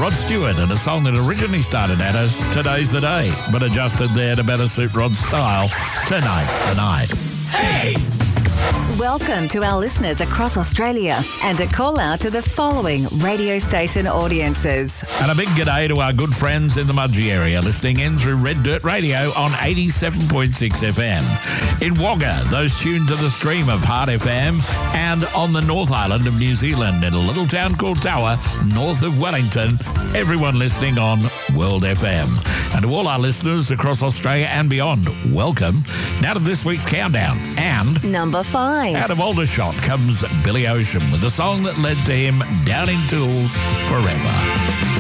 Rod Stewart and a song that originally started out as Today's the Day, but adjusted there to better suit Rod's style. Tonight's the night. Hey! Welcome to our listeners across Australia and a call out to the following radio station audiences. And a big g'day to our good friends in the Mudgee area listening in through Red Dirt Radio on 87.6 FM. In Wagga, those tuned to the stream of Heart FM, and on the North Island of New Zealand in a little town called Tower, north of Wellington, everyone listening on World FM. And to all our listeners across Australia and beyond, welcome. Now to this week's countdown. And number 5. Out of Aldershot comes Billy Ocean with a song that led to him downing tools forever.